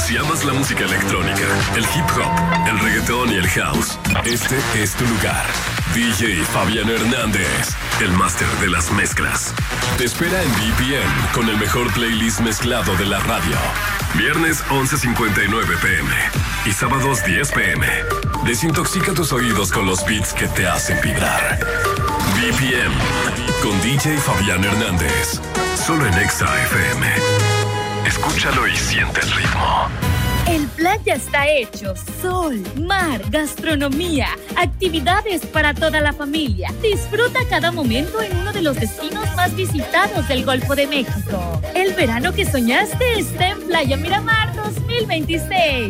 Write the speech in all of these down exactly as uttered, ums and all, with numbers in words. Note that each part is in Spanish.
Si amas la música electrónica, el hip hop, el reggaetón y el house, este es tu lugar. D J Fabián Hernández, el máster de las mezclas. Te espera en B P M con el mejor playlist mezclado de la radio. Viernes once cincuenta y nueve pm y sábados diez pm. Desintoxica tus oídos con los beats que te hacen vibrar. B P M con D J Fabián Hernández. Solo en Exa F M. Escúchalo y siente el ritmo. El plan ya está hecho. Sol, mar, gastronomía, actividades para toda la familia. Disfruta cada momento en uno de los destinos más visitados del Golfo de México. El verano que soñaste está en Playa Miramar dos mil veintiséis.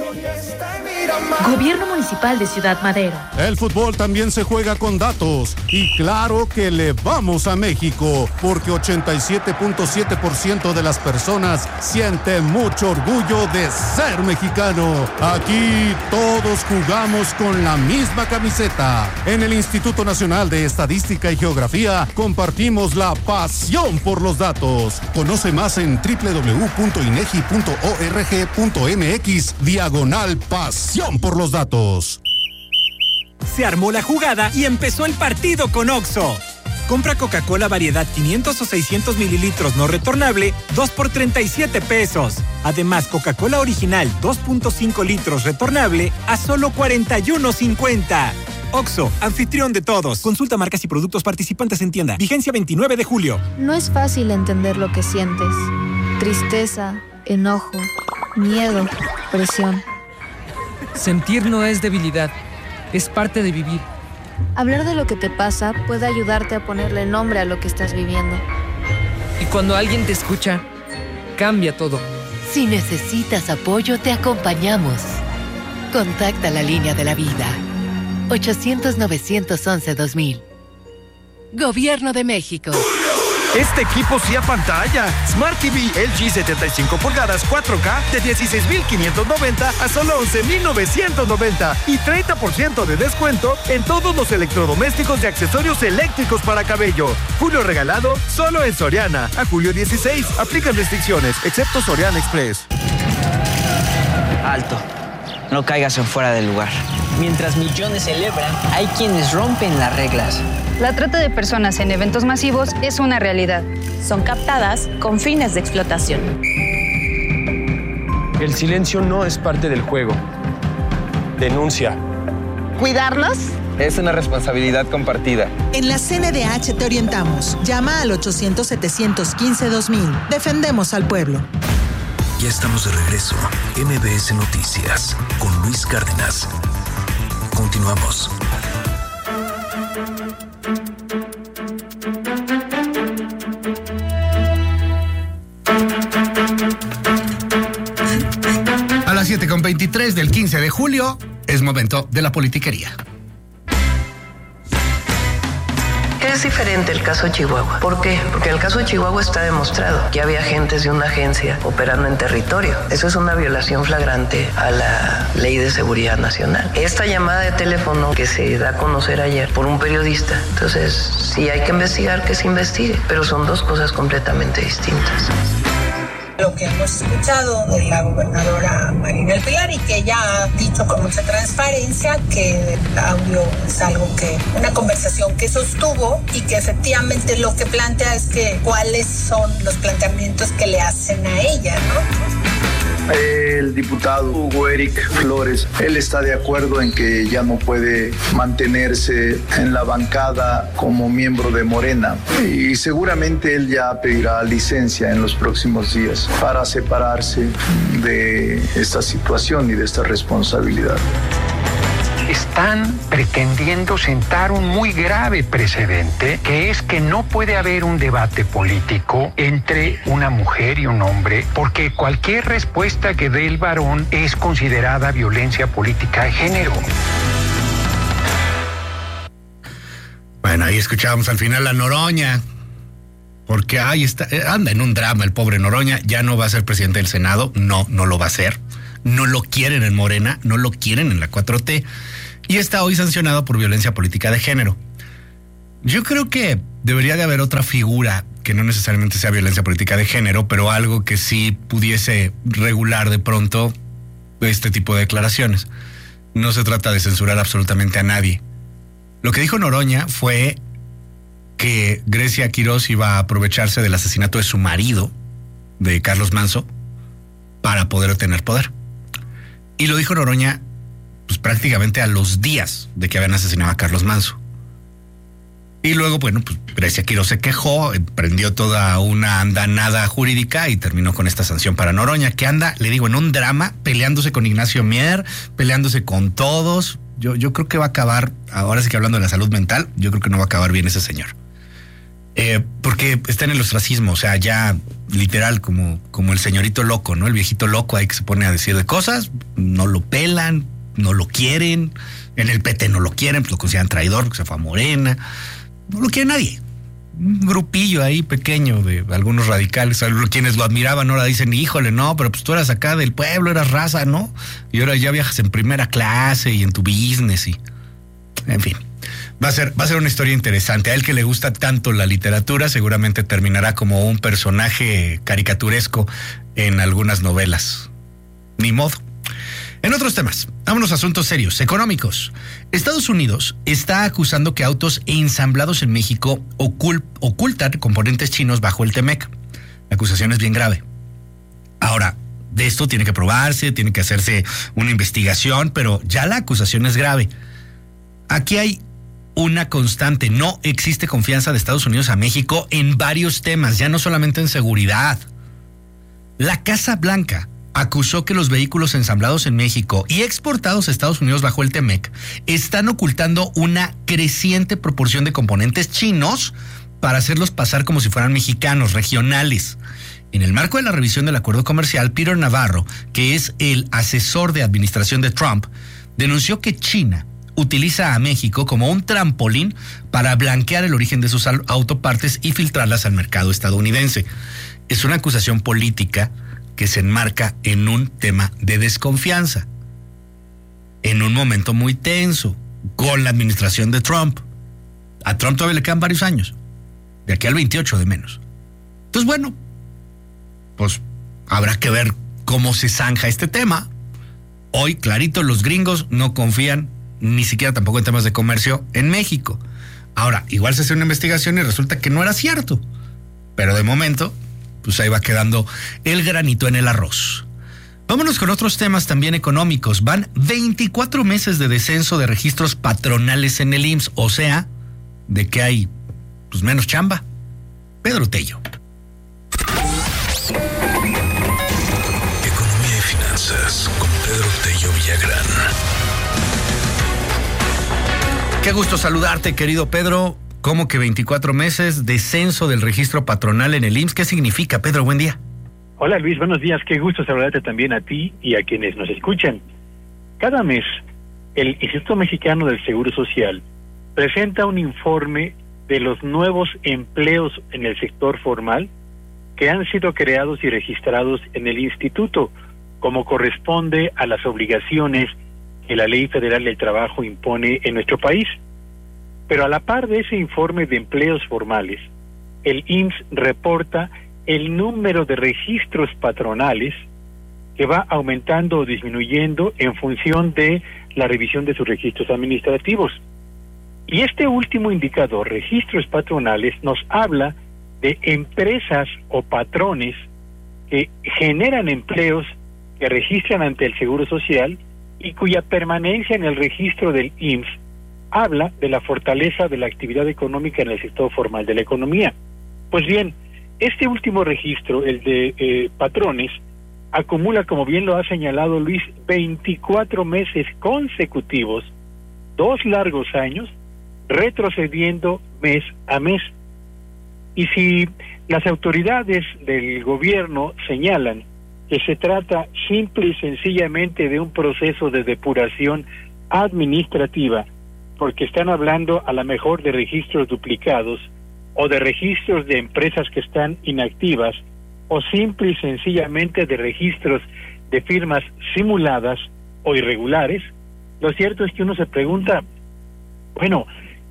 Gobierno Municipal de Ciudad Madero. El fútbol también se juega con datos. Y claro que le vamos a México, porque ochenta y siete punto siete por ciento de las personas sienten mucho orgullo de ser mexicano. Aquí todos jugamos con la misma camiseta. En el Instituto Nacional de Estadística y Geografía compartimos la pasión por los datos. Conoce más en doble u doble u doble u punto inegi punto org punto mx diagonal pasión por los datos. Se armó la jugada y empezó el partido con Oxxo. Compra Coca-Cola variedad quinientos o seiscientos mililitros no retornable, dos por treinta y siete pesos. Además, Coca-Cola original dos punto cinco litros retornable a solo cuarenta y uno cincuenta. Oxxo, anfitrión de todos. Consulta marcas y productos participantes en tienda. Vigencia veintinueve de julio. No es fácil entender lo que sientes. Tristeza, enojo, miedo, presión. Sentir no es debilidad, es parte de vivir. Hablar de lo que te pasa puede ayudarte a ponerle nombre a lo que estás viviendo. Y cuando alguien te escucha, cambia todo. Si necesitas apoyo, te acompañamos. Contacta la línea de la vida. ochocientos, novecientos once, dos mil. Gobierno de México. Este equipo sí a pantalla. Smart T V L G setenta y cinco pulgadas cuatro K de dieciséis mil quinientos noventa a solo once mil novecientos noventa y treinta por ciento de descuento en todos los electrodomésticos y accesorios eléctricos para cabello. Julio regalado solo en Soriana. A julio dieciséis. Aplican restricciones, excepto Soriana Express. Alto. No caigas en fuera del lugar. Mientras millones celebran, hay quienes rompen las reglas. La trata de personas en eventos masivos es una realidad. Son captadas con fines de explotación. El silencio no es parte del juego. Denuncia. ¿Cuidarnos? Es una responsabilidad compartida. En la C N D H te orientamos. Llama al ochocientos, setecientos quince, dos mil. Defendemos al pueblo. Ya estamos de regreso. M B S Noticias con Luis Cárdenas. Continuamos. A las siete con veintitrés del quince de julio es momento de la politiquería. Es diferente el caso Chihuahua. ¿Por qué? Porque en el caso Chihuahua está demostrado que había agentes de una agencia operando en territorio. Eso es una violación flagrante a la Ley de Seguridad Nacional. Esta llamada de teléfono que se da a conocer ayer por un periodista, entonces sí hay que investigar, que se investigue, pero son dos cosas completamente distintas. Lo que hemos escuchado de la gobernadora Marina del Pilar y que ella ha dicho con mucha transparencia que el audio es algo que, una conversación que sostuvo y que efectivamente lo que plantea es que cuáles son los planteamientos que le hacen a ella, ¿no? El diputado Hugo Eric Flores, él está de acuerdo en que ya no puede mantenerse en la bancada como miembro de Morena y seguramente él ya pedirá licencia en los próximos días para separarse de esta situación y de esta responsabilidad. Están pretendiendo sentar un muy grave precedente, que es que no puede haber un debate político entre una mujer y un hombre, porque cualquier respuesta que dé el varón es considerada violencia política de género. Bueno, ahí escuchábamos al final a Noroña, porque ahí está, anda en un drama el pobre Noroña, ya no va a ser presidente del Senado, no, no lo va a ser. No lo quieren en Morena, no lo quieren en la cuatro T y está hoy sancionado por violencia política de género. Yo creo que debería de haber otra figura que que no necesariamente sea violencia política de género, pero algo que sí pudiese regular de pronto este tipo de declaraciones. No se trata de censurar absolutamente a nadie. Lo que dijo Noroña fue que Grecia Quirós iba a aprovecharse del asesinato de su marido, de Carlos Manso, para poder obtener poder. Y lo dijo Noroña pues prácticamente a los días de que habían asesinado a Carlos Manso. Y luego, bueno, pues Grecia Quirós se quejó, prendió toda una andanada jurídica y terminó con esta sanción para Noroña, que anda, le digo, en un drama, peleándose con Ignacio Mier, peleándose con todos. Yo, yo creo que va a acabar, ahora sí que hablando de la salud mental, yo creo que no va a acabar bien ese señor. Eh, porque está en el ostracismo, o sea, ya literal como, como el señorito loco, ¿no? El viejito loco ahí que se pone a decir de cosas, no lo pelan, no lo quieren, en el P T no lo quieren, pues lo consideran traidor porque se fue a Morena, no lo quiere nadie. Un grupillo ahí pequeño de algunos radicales, quienes lo admiraban ahora dicen, híjole, no, pero pues tú eras acá del pueblo, eras raza, ¿no? Y ahora ya viajas en primera clase y en tu business y... En fin, va a ser, va a ser una historia interesante. A él que le gusta tanto la literatura, seguramente terminará como un personaje caricaturesco en algunas novelas. Ni modo. En otros temas, vámonos a asuntos serios, económicos. Estados Unidos está acusando que autos ensamblados en México ocult, ocultan componentes chinos bajo el T-MEC. La acusación es bien grave. Ahora, de esto tiene que probarse, tiene que hacerse una investigación, pero ya la acusación es grave. Aquí hay una constante, no existe confianza de Estados Unidos a México en varios temas, ya no solamente en seguridad. La Casa Blanca acusó que los vehículos ensamblados en México y exportados a Estados Unidos bajo el T-MEC están ocultando una creciente proporción de componentes chinos para hacerlos pasar como si fueran mexicanos, regionales. En el marco de la revisión del acuerdo comercial, Peter Navarro, que es el asesor de administración de Trump, denunció que China utiliza a México como un trampolín para blanquear el origen de sus autopartes y filtrarlas al mercado estadounidense. Es una acusación política que se enmarca en un tema de desconfianza, en un momento muy tenso, con la administración de Trump. A Trump todavía le quedan varios años, de aquí al veintiocho de menos. Entonces, bueno, pues habrá que ver cómo se zanja este tema. Hoy, clarito, los gringos no confían ni siquiera tampoco en temas de comercio en México. Ahora, igual se hace una investigación y resulta que no era cierto, pero de momento pues ahí va quedando el granito en el arroz. Vámonos con otros temas también económicos. Van veinticuatro meses de descenso de registros patronales en el I M S S, o sea, de que hay pues menos chamba. Pedro Tello. Economía y finanzas con Pedro Tello Villagrán. Qué gusto saludarte, querido Pedro. ¿Cómo que veinticuatro meses, descenso del registro patronal en el I M S S? ¿Qué significa, Pedro? Buen día. Hola Luis, buenos días. Qué gusto saludarte también a ti y a quienes nos escuchan. Cada mes, el Instituto Mexicano del Seguro Social presenta un informe de los nuevos empleos en el sector formal que han sido creados y registrados en el instituto, como corresponde a las obligaciones que la Ley Federal del Trabajo impone en nuestro país. Pero a la par de ese informe de empleos formales, el I M S S reporta el número de registros patronales que va aumentando o disminuyendo en función de la revisión de sus registros administrativos. Y este último indicador, registros patronales, nos habla de empresas o patrones que generan empleos, que registran ante el Seguro Social y cuya permanencia en el registro del I M S S habla de la fortaleza de la actividad económica en el sector formal de la economía. Pues bien, este último registro, el de eh, patrones, acumula, como bien lo ha señalado Luis, veinticuatro meses consecutivos, dos largos años, retrocediendo mes a mes. Y si las autoridades del gobierno señalan que se trata simple y sencillamente de un proceso de depuración administrativa, porque están hablando a lo mejor de registros duplicados o de registros de empresas que están inactivas o simple y sencillamente de registros de firmas simuladas o irregulares, lo cierto es que uno se pregunta, bueno, ¿qué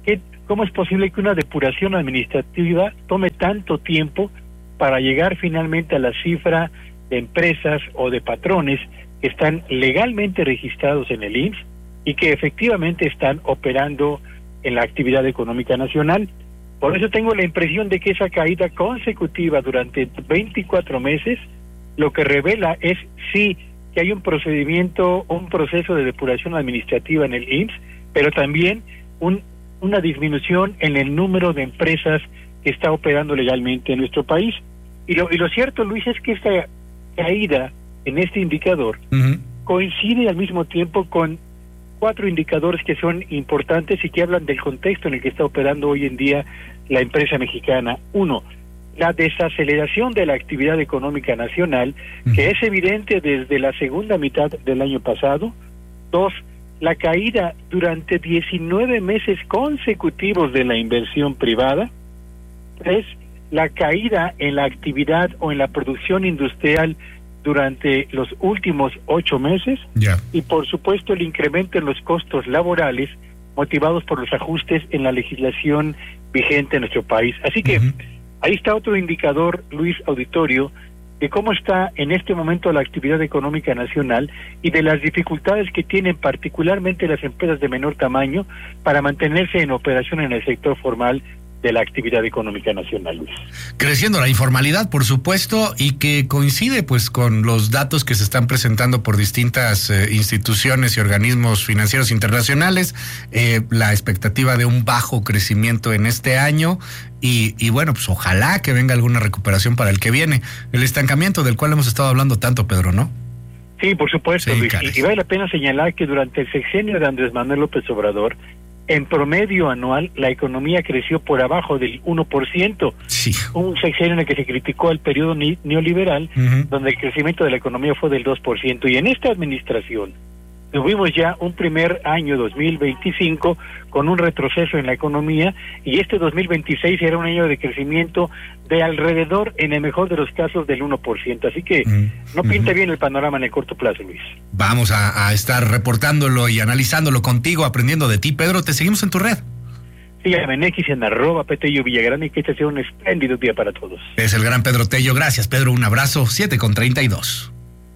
¿cómo es posible que una depuración administrativa tome tanto tiempo para llegar finalmente a la cifra de empresas o de patrones que están legalmente registrados en el I M S S y que efectivamente están operando en la actividad económica nacional? Por eso tengo la impresión de que esa caída consecutiva durante veinticuatro meses lo que revela es sí que hay un procedimiento, un proceso de depuración administrativa en el I M S S, pero también un, una disminución en el número de empresas que está operando legalmente en nuestro país. Y lo, y lo cierto, Luis, es que esta caída en este indicador uh-huh. coincide al mismo tiempo con cuatro indicadores que son importantes y que hablan del contexto en el que está operando hoy en día la empresa mexicana. Uno, la desaceleración de la actividad económica nacional, uh-huh. que es evidente desde la segunda mitad del año pasado. Dos, la caída durante diecinueve meses consecutivos de la inversión privada. Tres, la caída en la actividad o en la producción industrial durante los últimos ocho meses, yeah. y por supuesto el incremento en los costos laborales motivados por los ajustes en la legislación vigente en nuestro país. Así que uh-huh. ahí está otro indicador, Luis, auditorio, de cómo está en este momento la actividad económica nacional y de las dificultades que tienen particularmente las empresas de menor tamaño para mantenerse en operación en el sector formal de la actividad económica nacional, Luis. Creciendo la informalidad, por supuesto, y que coincide pues con los datos que se están presentando por distintas eh, instituciones y organismos financieros internacionales, eh, la expectativa de un bajo crecimiento en este año y, y bueno, pues ojalá que venga alguna recuperación para el que viene. El estancamiento del cual hemos estado hablando tanto, Pedro, ¿no? Sí, por supuesto, sí, Luis. Y, y vale la pena señalar que durante el sexenio de Andrés Manuel López Obrador, en promedio anual, la economía creció por abajo del uno por ciento. Sí. Un sexenio en el que se criticó el periodo ni- neoliberal, uh-huh. donde el crecimiento de la economía fue del dos por ciento. Y en esta administración tuvimos ya un primer año, dos mil veinticinco, con un retroceso en la economía, y este dos mil veintiséis era un año de crecimiento de alrededor, en el mejor de los casos, del uno por ciento. Así que uh-huh. no pinta uh-huh. bien el panorama en el corto plazo, Luis. Vamos a, a estar reportándolo y analizándolo contigo, aprendiendo de ti. Pedro, te seguimos en tu red. Síganme en X en arroba Petello Villagrán y que este sea un espléndido día para todos. Es el gran Pedro Tello. Gracias, Pedro. Un abrazo. siete con treinta y dos.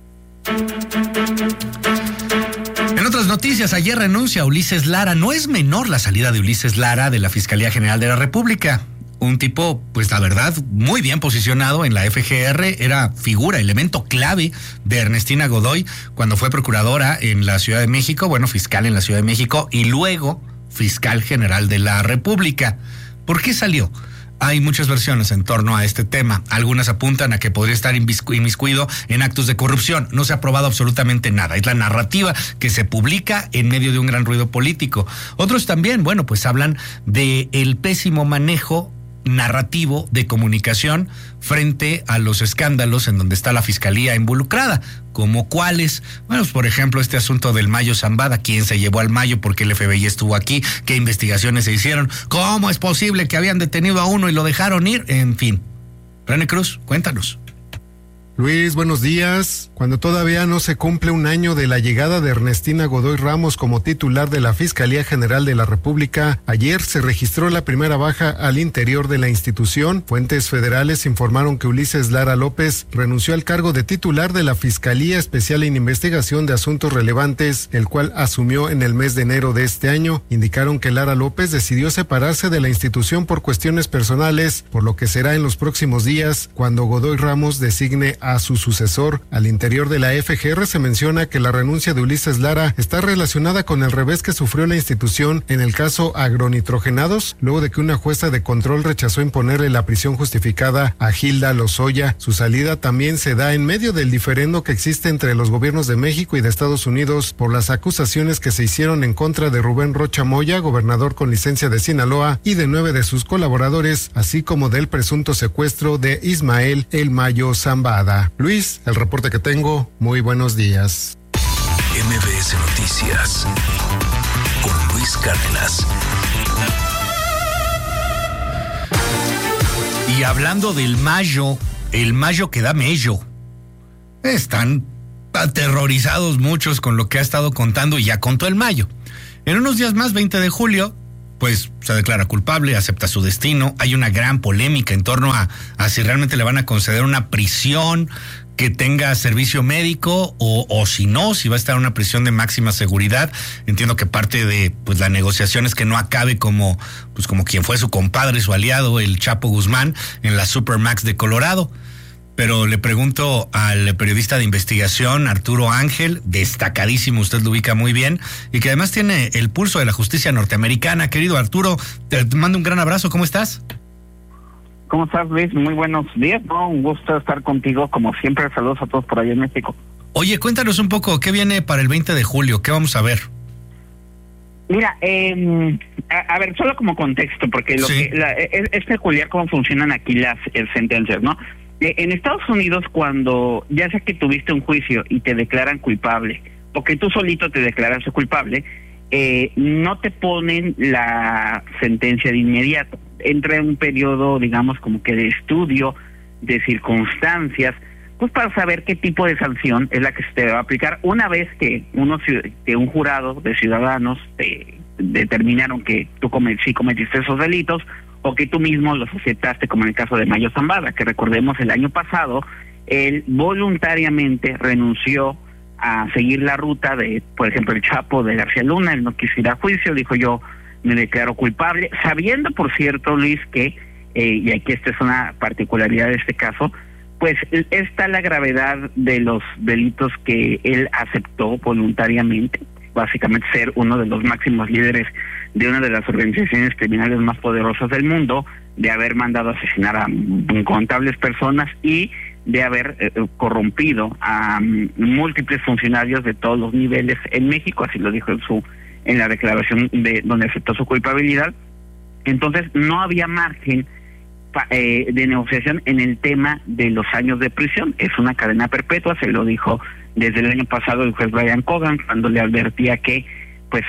En otras noticias, ayer renuncia Ulises Lara. No es menor la salida de Ulises Lara de la Fiscalía General de la República. Un tipo, pues la verdad, muy bien posicionado en la F G R, era figura, elemento clave de Ernestina Godoy cuando fue procuradora en la Ciudad de México, bueno, fiscal en la Ciudad de México y luego fiscal general de la República. ¿Por qué salió? Hay muchas versiones en torno a este tema. Algunas apuntan a que podría estar inmiscuido en actos de corrupción. No se ha probado absolutamente nada. Es la narrativa que se publica en medio de un gran ruido político. Otros también, bueno, pues hablan de el pésimo manejo narrativo de comunicación frente a los escándalos en donde está la fiscalía involucrada, como cuáles, bueno, pues por ejemplo este asunto del Mayo Zambada, quién se llevó al Mayo, por qué el F B I estuvo aquí, qué investigaciones se hicieron, cómo es posible que habían detenido a uno y lo dejaron ir, en fin. René Cruz, cuéntanos. Luis, buenos días. Cuando todavía no se cumple un año de la llegada de Ernestina Godoy Ramos como titular de la Fiscalía General de la República, ayer se registró la primera baja al interior de la institución. Fuentes federales informaron que Ulises Lara López renunció al cargo de titular de la Fiscalía Especial en Investigación de Asuntos Relevantes, el cual asumió en el mes de enero de este año. Indicaron que Lara López decidió separarse de la institución por cuestiones personales, por lo que será en los próximos días cuando Godoy Ramos designe a su sucesor. Al interior de la F G R se menciona que la renuncia de Ulises Lara está relacionada con el revés que sufrió la institución en el caso agronitrogenados, luego de que una jueza de control rechazó imponerle la prisión justificada a Gilda Lozoya. Su salida también se da en medio del diferendo que existe entre los gobiernos de México y de Estados Unidos por las acusaciones que se hicieron en contra de Rubén Rocha Moya, gobernador con licencia de Sinaloa, y de nueve de sus colaboradores, así como del presunto secuestro de Ismael El Mayo Zambada. Luis, el reporte que tengo, muy buenos días. M B S Noticias con Luis Cárdenas. Y hablando del Mayo, el Mayo que da mello, están aterrorizados muchos con lo que ha estado contando y ya contó el Mayo. En unos días más, veinte de julio, pues se declara culpable, acepta su destino. Hay una gran polémica en torno a, a si realmente le van a conceder una prisión que tenga servicio médico o, o si no, si va a estar en una prisión de máxima seguridad. Entiendo que parte de pues la negociación es que no acabe como pues como quien fue su compadre, su aliado, el Chapo Guzmán, en la Supermax de Colorado. Pero le pregunto al periodista de investigación Arturo Ángel, destacadísimo, usted lo ubica muy bien, y que además tiene el pulso de la justicia norteamericana. Querido Arturo, te mando un gran abrazo, ¿cómo estás? ¿Cómo estás, Luis? Muy buenos días, ¿no? Un gusto estar contigo, como siempre. Saludos a todos por allá en México. Oye, cuéntanos un poco, ¿qué viene para el veinte de julio? ¿Qué vamos a ver? Mira, eh, a, a ver, solo como contexto, porque lo sí. que la, es, es peculiar cómo funcionan aquí las eh, sentencias, ¿no? Eh, en Estados Unidos, cuando ya sea que tuviste un juicio y te declaran culpable, o que tú solito te declaraste culpable, eh, no te ponen la sentencia de inmediato. Entra en un periodo, digamos, como que de estudio, de circunstancias, pues para saber qué tipo de sanción es la que se te va a aplicar una vez que uno que un jurado de ciudadanos te determinaron que tú comet, sí cometiste esos delitos o que tú mismo los aceptaste, como en el caso de Mayo Zambada, que recordemos el año pasado él voluntariamente renunció a seguir la ruta de, por ejemplo, el Chapo de García Luna. Él no quiso ir a juicio, dijo yo me declaro culpable, sabiendo, por cierto, Luis, que, eh, y aquí esta es una particularidad de este caso, pues está la gravedad de los delitos que él aceptó voluntariamente, básicamente ser uno de los máximos líderes de una de las organizaciones criminales más poderosas del mundo, de haber mandado a asesinar a incontables personas y de haber eh, corrompido a um, múltiples funcionarios de todos los niveles en México, así lo dijo en su en la declaración de donde aceptó su culpabilidad. Entonces no había margen pa, eh, de negociación en el tema de los años de prisión. Es una cadena perpetua, se lo dijo desde el año pasado el juez Brian Cogan, cuando le advertía que pues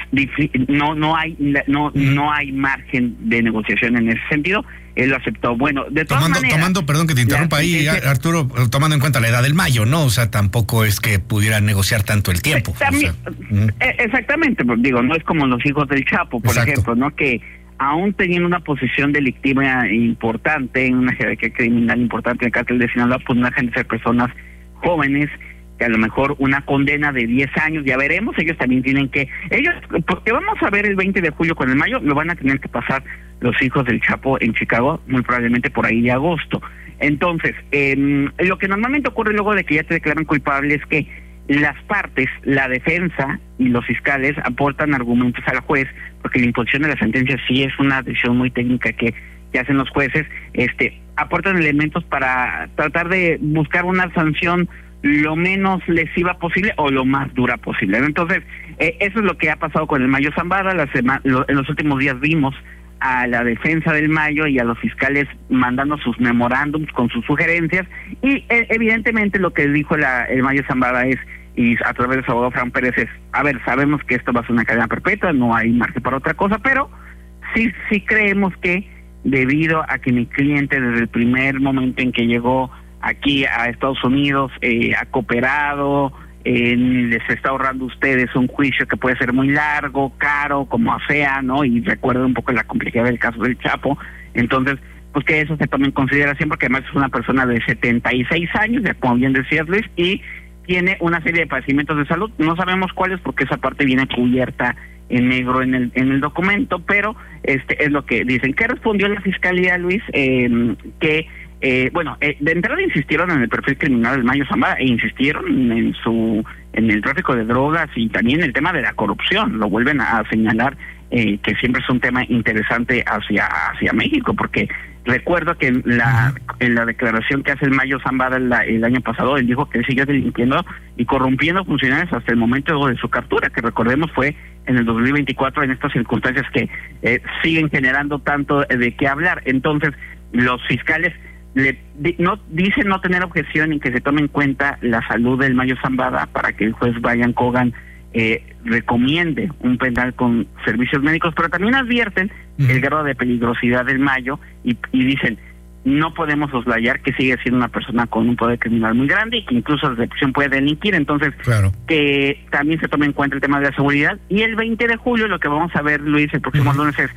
no no hay no no hay margen de negociación en ese sentido. Él lo aceptó. Bueno, de todas tomando, maneras, tomando, perdón que te interrumpa ahí, sí, sí, Arturo, tomando en cuenta la edad del Mayo, ¿no? O sea, tampoco es que pudieran negociar tanto el tiempo. También, o sea, eh, exactamente, pues digo, no es como los hijos del Chapo, por Exacto. ejemplo, ¿no? Que aún teniendo una posición delictiva importante, en una jerarquía criminal importante en el cártel de Sinaloa, pues no dejan de ser personas jóvenes, que a lo mejor una condena de diez años, ya veremos, ellos también tienen que, ellos, porque vamos a ver el veinte de julio con el Mayo, lo van a tener que pasar los hijos del Chapo en Chicago, muy probablemente por ahí de agosto. Entonces, eh, lo que normalmente ocurre luego de que ya te declaran culpable es que las partes, la defensa y los fiscales aportan argumentos al juez, porque la imposición de la sentencia sí es una decisión muy técnica que, que hacen los jueces, este, aportan elementos para tratar de buscar una sanción lo menos lesiva posible o lo más dura posible. Entonces, eh, eso es lo que ha pasado con el Mayo Zambada. La sema, lo, en los últimos días vimos a la defensa del Mayo y a los fiscales mandando sus memorándums con sus sugerencias y eh, evidentemente lo que dijo la, el Mayo Zambada es, y a través de su abogado Fran Pérez es, a ver, sabemos que esto va a ser una cadena perpetua, no hay margen para otra cosa, pero sí, sí creemos que debido a que mi cliente desde el primer momento en que llegó aquí a Estados Unidos eh, ha cooperado, eh, les está ahorrando a ustedes un juicio que puede ser muy largo, caro, como sea, ¿no? Y recuerda un poco la complejidad del caso del Chapo. Entonces, pues que eso se tome en consideración, porque además es una persona de setenta y seis años, ya como bien decías, Luis, y tiene una serie de padecimientos de salud. No sabemos cuáles, porque esa parte viene cubierta en negro en el en el documento, pero este es lo que dicen. ¿Qué respondió la Fiscalía, Luis? Eh, que Eh, bueno, eh, de entrada insistieron en el perfil criminal del Mayo Zambada e insistieron en su en el tráfico de drogas y también el tema de la corrupción. Lo vuelven a, a señalar eh, que siempre es un tema interesante hacia hacia México, porque recuerdo que en la en la declaración que hace el Mayo Zambada el, el año pasado, él dijo que él siguió delinquiendo y corrompiendo funcionarios hasta el momento de su captura, que recordemos fue en el dos mil veinticuatro, en estas circunstancias que eh, siguen generando tanto de qué hablar. Entonces, los fiscales Le, di, no dicen no tener objeción en que se tome en cuenta la salud del Mayo Zambada para que el juez Brian Cogan eh, recomiende un penal con servicios médicos, pero también advierten uh-huh. el grado de peligrosidad del Mayo y, y dicen no podemos soslayar que sigue siendo una persona con un poder criminal muy grande y que incluso desde prisión puede delinquir. Entonces, claro. que también se tome en cuenta el tema de la seguridad. Y el veinte de julio lo que vamos a ver, Luis, el próximo uh-huh. lunes es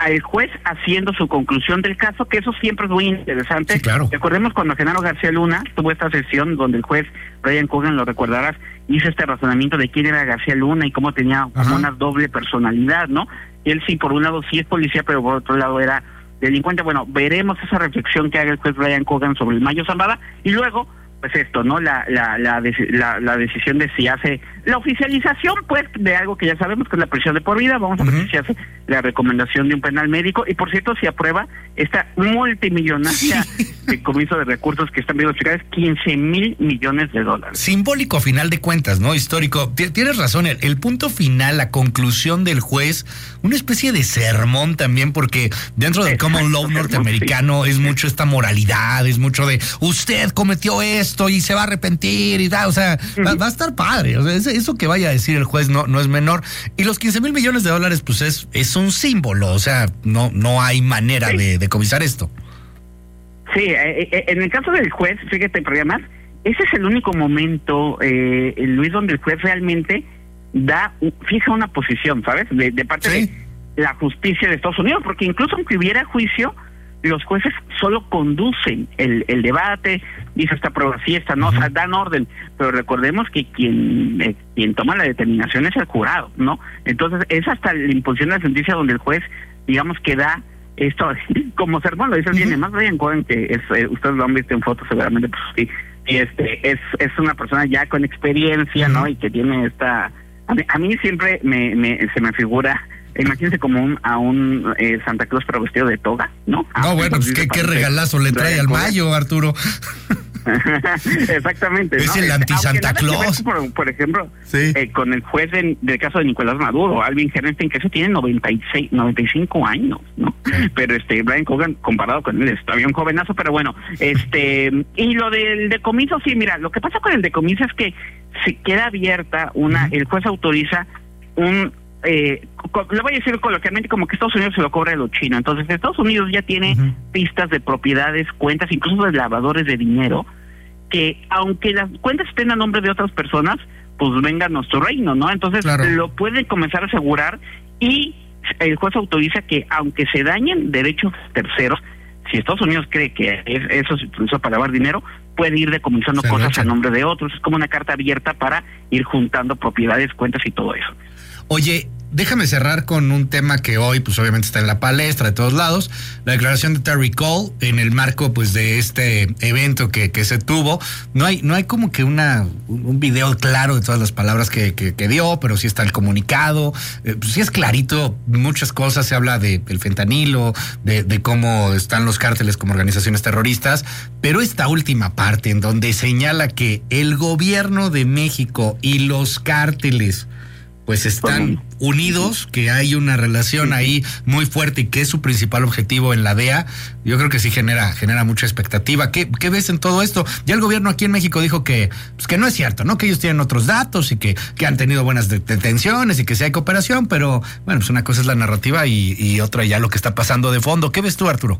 al juez haciendo su conclusión del caso, que eso siempre es muy interesante. Sí, claro. Recordemos cuando Genaro García Luna tuvo esta sesión donde el juez Brian Cogan, lo recordarás, hizo este razonamiento de quién era García Luna y cómo tenía como una doble personalidad, ¿no? Y él sí, por un lado sí es policía, pero por otro lado era delincuente. Bueno, veremos esa reflexión que haga el juez Brian Cogan sobre el Mayo Zambada, y luego pues esto, ¿no? La la, la la la decisión de si hace la oficialización, pues, de algo que ya sabemos que es la prisión de por vida. Vamos a ver uh-huh. si se hace la recomendación de un penal médico, y por cierto, si aprueba esta multimillonaria decomiso de recursos que están viendo explicar, es quince mil millones de dólares. Simbólico a final de cuentas, ¿no? Histórico. T- tienes razón, el, el punto final, la conclusión del juez, una especie de sermón también, porque dentro del Exacto, common law norteamericano sí. es mucho esta moralidad, es mucho de usted cometió esto y se va a arrepentir y tal, o sea, uh-huh. va, va a estar padre, o sea, es, eso que vaya a decir el juez no, no es menor. Y los quince mil millones de dólares, pues es, es un símbolo, o sea, no, no hay manera sí. de decomisar esto. Sí, eh, en el caso del juez, fíjate, pero además, ese es el único momento, eh, Luis, donde el juez realmente da, fija una posición, ¿sabes? De, de parte sí. de la justicia de Estados Unidos, porque incluso aunque hubiera juicio, los jueces solo conducen el, el debate, dice esta prueba sí, esta no, uh-huh. o sea, dan orden, pero recordemos que quien eh, quien toma la determinación es el jurado, ¿no? Entonces es hasta la imposición de la sentencia donde el juez, digamos, que da esto como sermón, lo dice bien, uh-huh. más Brian Cogan, que es, eh, ustedes lo han visto en fotos seguramente, pues sí, y este es es una persona ya con experiencia, uh-huh. ¿no? Y que tiene esta, a mí, a mí siempre me, me se me figura, imagínense como un, a un eh, Santa Claus pero vestido de toga, ¿no? No, ah, bueno, pues qué, qué regalazo le trae al Mayo, Arturo. Exactamente, es ¿no? el anti-Santa Claus. Por, por ejemplo, sí. eh, con el juez de, del caso de Nicolás Maduro, Alvin Herrenstein, que eso tiene noventa y seis, noventa y cinco años, ¿no? Sí. Pero este Brian Cogan, comparado con él, es todavía un jovenazo, pero bueno, este, y lo del decomiso, sí, mira, lo que pasa con el decomiso es que se queda abierta una, uh-huh. el juez autoriza un Eh, lo voy a decir coloquialmente como que Estados Unidos se lo cobra de lo chino. Entonces Estados Unidos ya tiene uh-huh. pistas de propiedades, cuentas, incluso de lavadores de dinero, que aunque las cuentas estén a nombre de otras personas, pues venga a nuestro reino, ¿no? Entonces claro. lo pueden comenzar a asegurar, y el juez autoriza que aunque se dañen derechos terceros, si Estados Unidos cree que es, eso se utilizó para lavar dinero, puede ir decomisando se cosas a nombre de otros. Es como una carta abierta para ir juntando propiedades, cuentas y todo eso. Oye, déjame cerrar con un tema que hoy pues obviamente está en la palestra de todos lados, la declaración de Terry Cole en el marco pues de este evento que, que se tuvo. No hay no hay como que una un video claro de todas las palabras que, que, que dio, pero sí está el comunicado, eh, pues sí es clarito muchas cosas, se habla de el fentanilo, de, de cómo están los cárteles como organizaciones terroristas, pero esta última parte en donde señala que el gobierno de México y los cárteles pues están unidos, que hay una relación ahí muy fuerte y que es su principal objetivo en la D E A, yo creo que sí genera genera mucha expectativa. ¿Qué, qué ves en todo esto? Ya el gobierno aquí en México dijo que pues que no es cierto, ¿no? Que ellos tienen otros datos y que, que han tenido buenas detenciones y que sí hay cooperación, pero bueno, pues una cosa es la narrativa y, y otra ya lo que está pasando de fondo. ¿Qué ves tú, Arturo?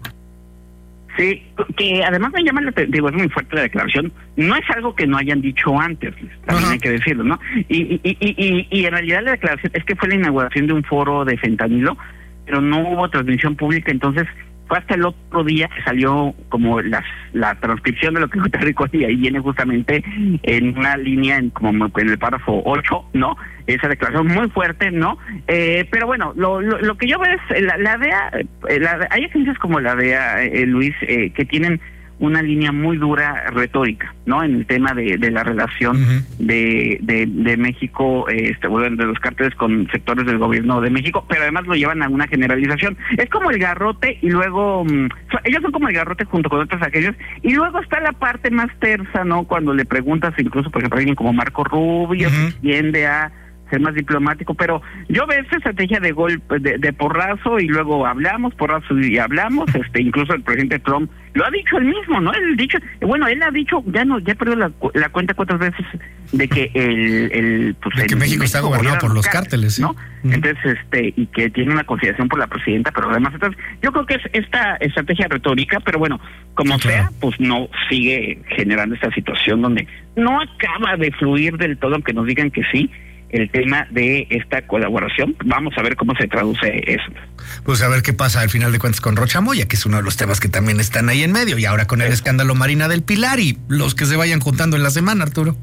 Sí, que además me llama la atención, digo, es muy fuerte la declaración, no es algo que no hayan dicho antes, también uh-huh. hay que decirlo, ¿no? Y, y, y, y, y en realidad la declaración es que fue la inauguración de un foro de fentanilo, pero no hubo transmisión pública, entonces fue hasta el otro día que salió como las, la transcripción de lo que dijo Terry Cole, y ahí viene justamente en una línea, en, como en el párrafo ocho, ¿no? Esa declaración muy fuerte, ¿no? Eh, pero bueno, lo, lo, lo que yo veo es, la, la D E A, la, hay agencias como la D E A, eh, Luis, eh, que tienen una línea muy dura retórica, ¿no? En el tema de, de la relación uh-huh. de, de de México, eh, este, bueno, de los cárteles con sectores del gobierno de México, pero además lo llevan a una generalización. Es como el garrote y luego, um, ellos son como el garrote junto con otras agencias, y luego está la parte más tersa, ¿no? Cuando le preguntas, incluso, por ejemplo, a alguien como Marco Rubio, uh-huh. que tiende a ser más diplomático, pero yo veo esta estrategia de golpe, de, de porrazo, y luego hablamos, porrazo y hablamos, este, incluso el presidente Trump lo ha dicho él mismo, ¿no? Él dicho, bueno, él ha dicho, ya no, ya perdió la, la cuenta cuántas veces de que el, el pues de el, que México está gobernado por los cárteles, ¿sí? ¿no? Uh-huh. Entonces, este, y que tiene una consideración por la presidenta, pero además, entonces, yo creo que es esta estrategia retórica, pero bueno, como sí, sea, claro. pues no sigue generando esta situación donde no acaba de fluir del todo, aunque nos digan que sí. el tema de esta colaboración. Vamos a ver cómo se traduce eso. Pues a ver qué pasa al final de cuentas con Rocha Moya, que es uno de los temas que también están ahí en medio, y ahora con el escándalo Marina del Pilar y los que se vayan juntando en la semana, Arturo.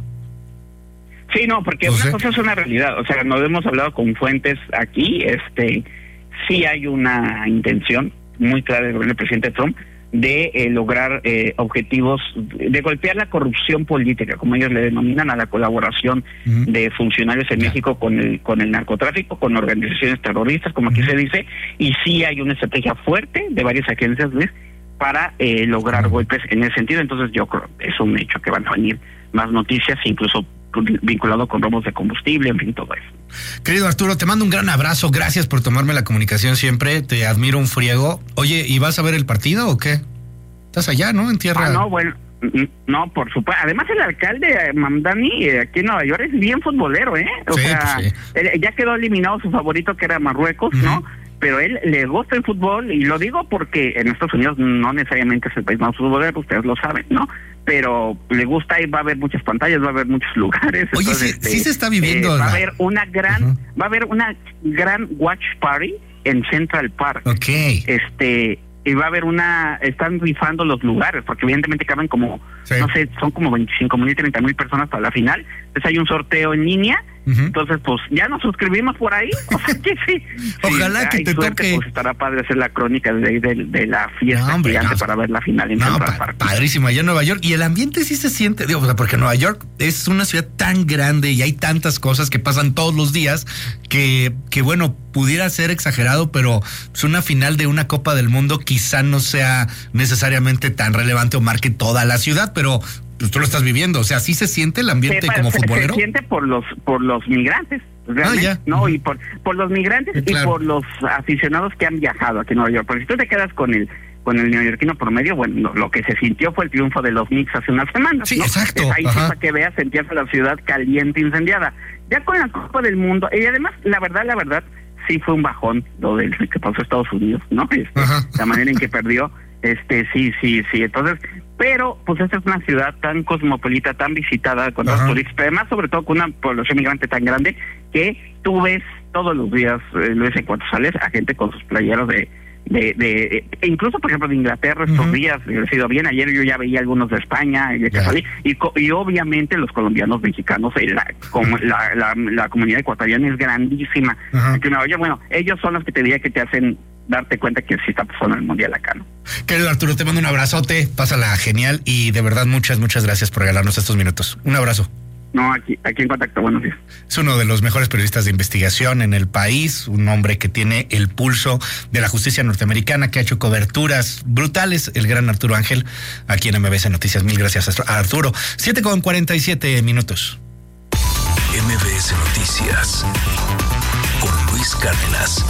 Sí, no, porque no una sé. cosa es una realidad, o sea, nos hemos hablado con fuentes aquí, este, sí hay una intención muy clara del presidente Trump de eh, lograr eh, objetivos, de golpear la corrupción política, como ellos le denominan, a la colaboración uh-huh. de funcionarios en yeah. México con el con el narcotráfico, con organizaciones terroristas, como aquí uh-huh. se dice, y sí hay una estrategia fuerte de varias agencias, Luis, para eh, lograr uh-huh. golpes en ese sentido. Entonces yo creo que es un hecho que van a venir más noticias, incluso vinculado con robos de combustible, en fin, todo eso. Querido Arturo, te mando un gran abrazo, gracias por tomarme la comunicación siempre, te admiro un friego. Oye, ¿y vas a ver el partido o qué? Estás allá, ¿no? En tierra... Ah, no, bueno, no, por supuesto. Además el alcalde Mamdani, eh, aquí en Nueva York, es bien futbolero, ¿eh? O sí, sea, pues sí. él, ya quedó eliminado su favorito, que era Marruecos, uh-huh. ¿no? Pero él le gusta el fútbol, y lo digo porque en Estados Unidos no necesariamente es el país más futbolero, ustedes lo saben, ¿no? Pero le gusta y va a haber muchas pantallas, va a haber muchos lugares. Oye, entonces, sí, este, sí se está viviendo. Eh, va la... a haber una gran, uh-huh. va a haber una gran watch party en Central Park. Ok. Este, y va a haber una, están rifando los lugares, porque evidentemente caben como, sí. no sé, son como veinticinco mil y treinta mil personas para la final. Entonces hay un sorteo en línea. Uh-huh. Entonces, pues, ya nos suscribimos por ahí. O sea que sí. Ojalá sí, que te suerte, toque. Pues estará padre hacer la crónica de, de, de la fiesta no, hombre, gigante no. para ver la final en no, Central pa- Park. Padrísimo, allá en Nueva York. Y el ambiente sí se siente, digo, porque Nueva York es una ciudad tan grande y hay tantas cosas que pasan todos los días que, que bueno, pudiera ser exagerado, pero pues una final de una Copa del Mundo quizá no sea necesariamente tan relevante o marque toda la ciudad, pero pues tú lo estás viviendo, o sea, ¿sí se siente el ambiente se, como se, futbolero? Se siente por los por los migrantes, realmente, ah, no, y por por los migrantes sí, claro. y por los aficionados que han viajado aquí en Nueva York, porque si tú te quedas con el con el neoyorquino promedio, bueno, lo, lo que se sintió fue el triunfo de los Knicks hace unas semanas, sí, ¿no? exacto. Ahí sí, para que veas, sentías la ciudad caliente, incendiada. Ya con la Copa del Mundo, y además, la verdad, la verdad, sí fue un bajón lo del que pasó a Estados Unidos, ¿no? Este, la manera en que perdió, este, sí, sí, sí, entonces... Pero, pues esta es una ciudad tan cosmopolita, tan visitada con los turistas, pero además, sobre todo, con una población migrante tan grande, que tú ves todos los días, eh, lo ves en cuanto sales, a gente con sus playeros de... de, de e incluso, por ejemplo, de Inglaterra estos uh-huh. días, he sido bien, ayer yo ya veía algunos de España, de que salí, y, y obviamente los colombianos, mexicanos, la, como la, la, la comunidad ecuatoriana es grandísima. Uh-huh. Aquí en Nueva York, bueno, ellos son los que te diría que te hacen darte cuenta que sí está pasando el mundial acá, ¿no? Querido Arturo, te mando un abrazote, pásala genial y de verdad muchas, muchas gracias por regalarnos estos minutos. Un abrazo. No, aquí, aquí en contacto, buenos días. Es uno de los mejores periodistas de investigación en el país, un hombre que tiene el pulso de la justicia norteamericana, que ha hecho coberturas brutales, el gran Arturo Ángel, aquí en M B S Noticias. Mil gracias a Arturo. siete con cuarenta y siete minutos. M B S Noticias con Luis Cárdenas.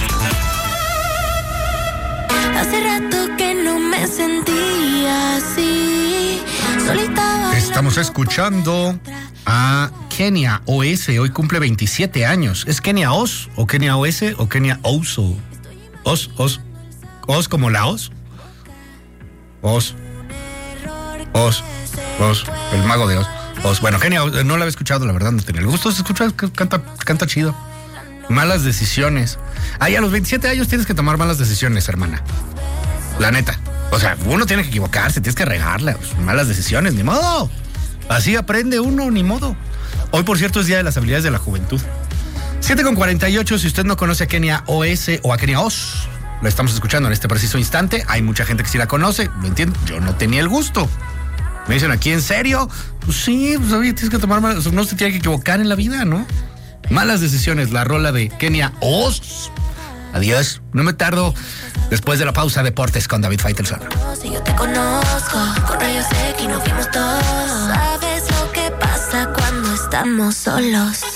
Hace rato que no me sentía así. Solita. Estamos escuchando a Kenia O S. Hoy cumple veintisiete años. ¿Es Kenia Os o Kenia O S o Kenia Os? O Os, Os. Os como la Os. Os. Os. Os. El mago de Os. Os. Bueno, Kenia no la había escuchado, la verdad no tenía el gusto. Se escucha, canta, canta chido. Malas decisiones. Ahí a los veintisiete años tienes que tomar malas decisiones, hermana. La neta. O sea, uno tiene que equivocarse, tienes que regarla. Pues, malas decisiones, ni modo. Así aprende uno, ni modo. Hoy, por cierto, es Día de las Habilidades de la Juventud. siete con cuarenta y ocho, si usted no conoce a Kenia O S o a Kenia Os, lo estamos escuchando en este preciso instante. Hay mucha gente que sí la conoce, lo entiendo. Yo no tenía el gusto. Me dicen aquí, ¿en serio? Pues sí, pues oye, tienes que tomar malas, no se tiene que equivocar en la vida, ¿no? Malas decisiones, la rola de Kenia Os. Adiós, no me tardo. Después de la pausa, deportes con David Faitelson. Si yo te conozco, con rayos X nos fuimos todos. Sabes lo que pasa cuando estamos solos.